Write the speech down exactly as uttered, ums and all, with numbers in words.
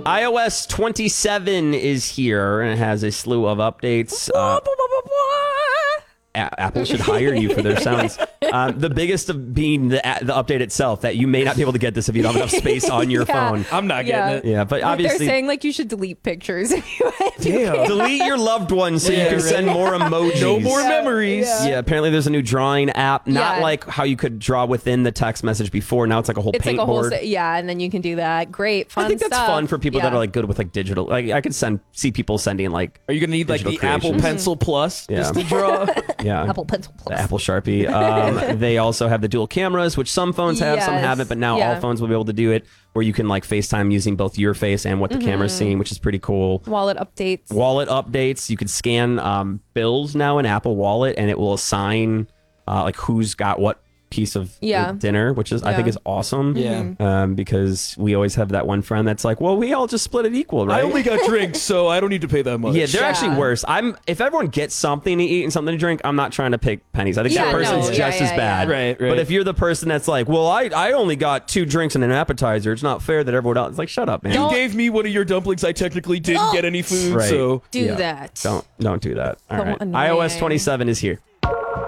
iOS twenty-seven is here and it has a slew of updates. Uh, A- Apple should hire you for their sounds. Um, the biggest of being the the update itself, that you may not be able to get this if you don't have enough space on your Yeah. phone. I'm not Yeah. getting it. Yeah, but obviously, They're saying like you should delete pictures if you, if you Damn. delete your loved ones so Yeah, you can right. send more emojis. No more Yeah, memories. yeah. Yeah, apparently there's a new drawing app. Not Yeah. like how you could draw within the text message before. Now it's like a whole It's paint like a whole board. se- yeah, and then you can do that. Great, fun I think that's stuff. fun for people that Yeah. are like good with like digital. Like I could send see people sending like Are you gonna need like the Digital Apple creations. Pencil Plus Yeah. just to draw? yeah Apple Pencil Plus. the Apple Sharpie. Um, they also have the dual cameras, which some phones have, some Yes. haven't, but now Yeah. all phones will be able to do it, where you can like FaceTime using both your face and what the camera's seeing, which is pretty cool. Wallet updates. Wallet updates. You could scan um, bills now in Apple Wallet, and it will assign uh, like who's got what piece of Yeah. dinner, which is I think Yeah. is awesome. Yeah. Um, because we always have that one friend that's like, well, we all just split it equal, right? I only got drinks, so I don't need to pay that much. Yeah, they're Yeah. actually worse. I'm if everyone gets something to eat and something to drink, I'm not trying to pick pennies. I think Yeah, that person's no, just yeah, as yeah, bad. yeah. Right, right. But if you're the person that's like, well, I, I only got two drinks and an appetizer, it's not fair that everyone else. It's like, shut up, man. You gave me one of your dumplings. I technically didn't get any food, Right. so Do Yeah. that. Don't don't do that. All So right. annoying. iOS twenty-seven is here.